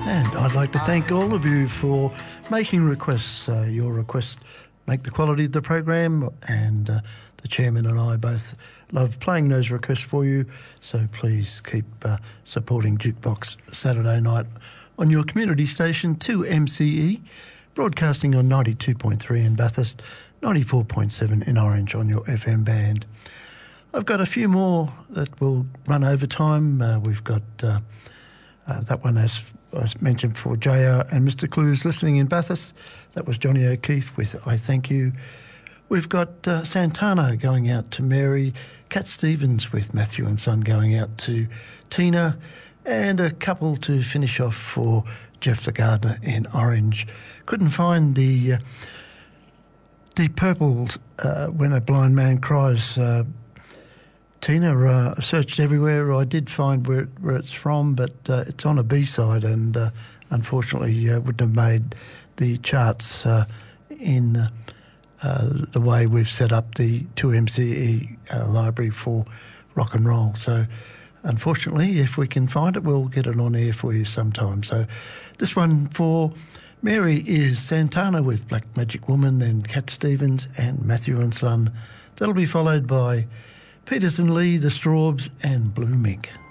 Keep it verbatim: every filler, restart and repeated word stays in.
And I'd like to thank all of you for making requests. Uh, your requests make the quality of the program, and uh, the chairman and I both love playing those requests for you. So please keep uh, supporting Jukebox Saturday night on your community station, two M C E, broadcasting on ninety-two point three in Bathurst, ninety-four point seven in Orange on your F M band. I've got a few more that will run over time. Uh, we've got uh, uh, that one, as I mentioned, for J R and Mister Clues listening in Bathurst. That was Johnny O'Keefe with I Thank You. We've got uh, Santana going out to Mary, Cat Stevens with Matthew and Son going out to Tina, and a couple to finish off for Jeff the Gardener in Orange. Couldn't find the uh, Deep Purple uh, When a Blind Man Cries. Uh, Tina, uh, searched everywhere. I did find where, where it's from, but uh, it's on a B-side, and uh, unfortunately uh, wouldn't have made the charts uh, in uh, uh, the way we've set up the two M C E uh, library for rock and roll. So unfortunately, if we can find it, we'll get it on air for you sometime. So this one for Mary is Santana with Black Magic Woman, then Cat Stevens and Matthew and Son. That'll be followed by Peterson Lee, The Strawbs and Blue Mink.